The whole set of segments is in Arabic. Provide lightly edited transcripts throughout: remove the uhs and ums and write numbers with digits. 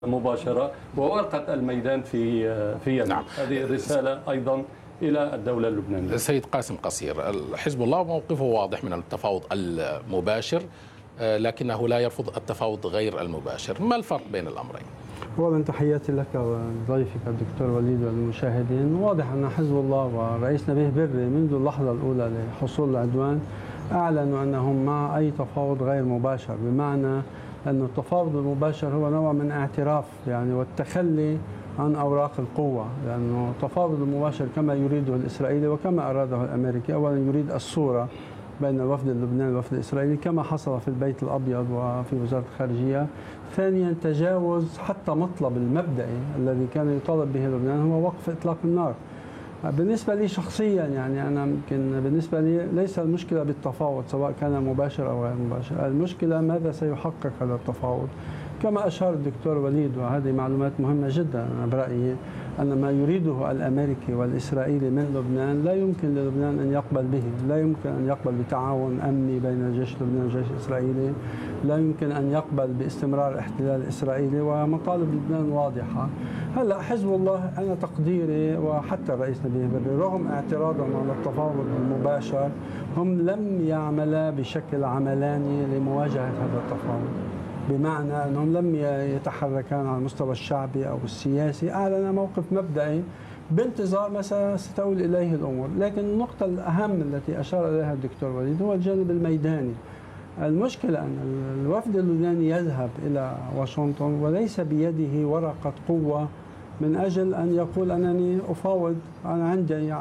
مباشرة وورقة الميدان في يمن. نعم. هذه الرسالة أيضا إلى الدولة اللبنانية. سيد قاسم قصير، حزب الله موقفه واضح من التفاوض المباشر، لكنه لا يرفض التفاوض غير المباشر. ما الفرق بين الأمرين؟ أولا تحياتي لك وضيفك الدكتور وليد والمشاهدين. واضح أن حزب الله ورئيس نبيه بري منذ اللحظة الأولى لحصول العدوان أعلنوا أنهم مع أي تفاوض غير مباشر، بمعنى أن التفاوض المباشر هو نوع من اعتراف والتخلي عن أوراق القوة، لأنه التفاوض المباشر كما يريده الإسرائيلي وكما أراده الأمريكي أولا يريد الصورة بين الوفد اللبناني والوفد الإسرائيلي كما حصل في البيت الأبيض وفي وزارة الخارجية. ثانيا تجاوز حتى مطلب المبدئي الذي كان يطالب به لبنان هو وقف إطلاق النار. بالنسبة لي شخصيا أنا يمكن بالنسبة لي ليس المشكلة بالتفاوض سواء كان مباشر أو غير مباشر، المشكلة ماذا سيحقق هذا التفاوض. كما أشار الدكتور وليد وهذه معلومات مهمة جدا، أنا برأيي أن ما يريده الأمريكي والإسرائيلي من لبنان لا يمكن للبنان أن يقبل به، لا يمكن أن يقبل بتعاون أمني بين الجيش اللبناني والجيش الإسرائيلي، لا يمكن أن يقبل باستمرار الاحتلال الإسرائيلي، ومطالب لبنان واضحة. هلا حزب الله أنا تقديري وحتى الرئيس نبيه بري رغم اعتراضهم على التفاوض المباشر هم لم يعملا بشكل عملاني لمواجهة هذا التفاوض، بمعنى أنهم لم يتحركان على المستوى الشعبي أو السياسي، أعلن موقف مبدئي بانتظار ما ستؤول إليه الأمور. لكن النقطة الأهم التي أشار إليها الدكتور وليد هو الجانب الميداني. المشكلة أن الوفد اللبناني يذهب إلى واشنطن وليس بيده ورقة قوة من أجل أن يقول أنني أفاوض، أنا عندي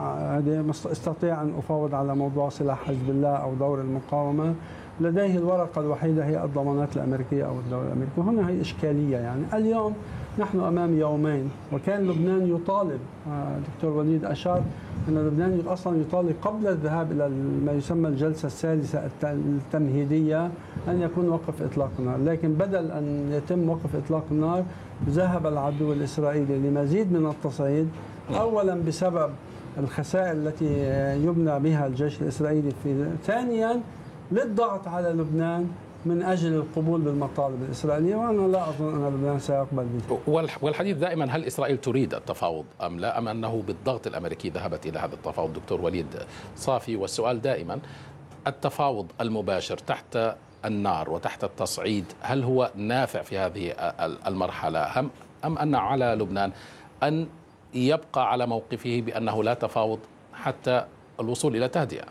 استطيع أن أفاوض على موضوع سلاح حزب الله أو دور المقاومة. لديه الورقة الوحيدة هي الضمانات الأمريكية أو الدولة الأمريكية. هنا هي إشكالية. اليوم نحن أمام يومين، وكان لبنان يطالب، دكتور وليد أشار أن لبنان أصلا يطالب قبل الذهاب إلى ما يسمى الجلسة الثالثة التمهيدية أن يكون وقف إطلاق النار، لكن بدل أن يتم وقف إطلاق النار ذهب العدو الإسرائيلي لمزيد من التصعيد، أولا بسبب الخسائر التي يبنى بها الجيش الإسرائيلي، ثانيا للضغط على لبنان من أجل القبول بالمطالب الإسرائيلية، وأنا لا أظن أن لبنان سيقبل به. والحديث دائما هل إسرائيل تريد التفاوض أم لا، أم أنه بالضغط الأمريكي ذهبت إلى هذا التفاوض؟ دكتور وليد صافي، والسؤال دائما التفاوض المباشر تحت النار وتحت التصعيد هل هو نافع في هذه المرحلة أم أن على لبنان أن يبقى على موقفه بأنه لا تفاوض حتى الوصول إلى تهدئة؟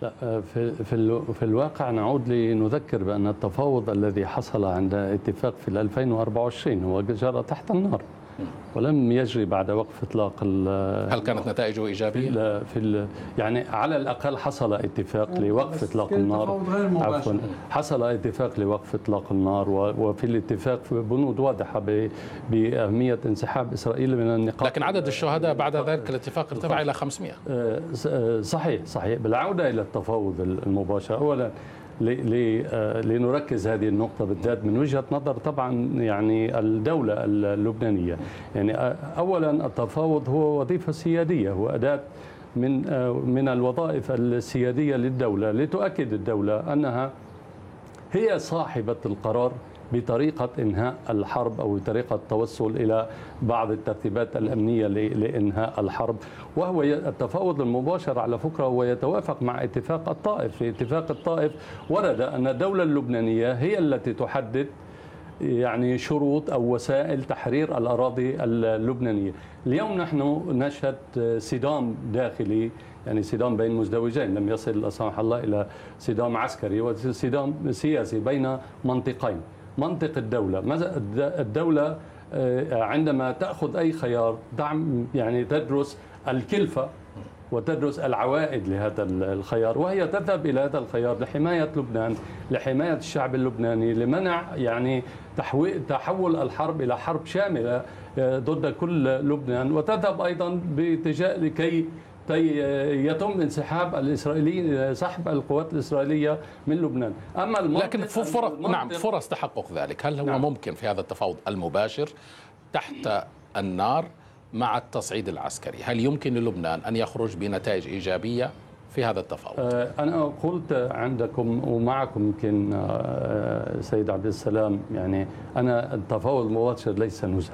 في الواقع نعود لنذكر بأن التفاوض الذي حصل عند اتفاق في 2024 هو جرى تحت النار ولم يجري بعد وقف اطلاق. هل كانت نتائجه ايجابيه؟ يعني على الاقل حصل اتفاق لوقف اطلاق النار. عفوا، حصل اتفاق لوقف اطلاق النار، وفي الاتفاق بنود واضحه باهميه انسحاب اسرائيل من النقاط. لكن عدد الشهداء بعد ذلك الاتفاق ارتفع الى 500. صحيح. بالعوده الى التفاوض المباشر، اولا لنركز هذه النقطة بالذات من وجهة نظر طبعا الدولة اللبنانية. أولا التفاوض هو وظيفة سيادية، هو أداة من الوظائف السيادية للدولة لتؤكد الدولة أنها هي صاحبة القرار بطريقة إنهاء الحرب أو بطريقة التوصل إلى بعض الترتيبات الأمنية لإنهاء الحرب. وهو التفاوض المباشر على فكرة هو يتوافق مع اتفاق الطائف. في اتفاق الطائف ورد أن الدولة اللبنانية هي التي تحدد شروط أو وسائل تحرير الأراضي اللبنانية. اليوم نحن نشهد صدام داخلي، صدام بين مزدوجين، لم يصل لا سمح الله إلى صدام عسكري، وصدام سياسي بين منطقين. منطق الدولة عندما تأخذ أي خيار تدرس الكلفة وتدرس العوائد لهذا الخيار، وهي تذهب إلى هذا الخيار لحماية لبنان، لحماية الشعب اللبناني، لمنع تحول الحرب إلى حرب شاملة ضد كل لبنان، وتذهب أيضا باتجاه لكي يتم انسحاب الإسرائيليين، سحب القوات الإسرائيلية من لبنان. أما لكن فرص تحقق ذلك هل هو ممكن في هذا التفاوض المباشر تحت النار مع التصعيد العسكري؟ هل يمكن للبنان أن يخرج بنتائج إيجابية في هذا التفاوض؟ أنا قلت عندكم ومعكم يمكن سيد عبد السلام، يعني أنا التفاوض المباشر ليس نزهة.